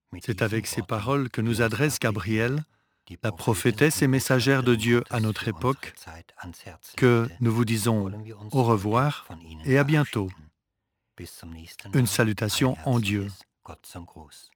C'est avec ces paroles que nous adresse Gabrielle, la prophétesse et messagère de Dieu à notre époque, que nous vous disons au revoir et à bientôt. Une salutation en Dieu.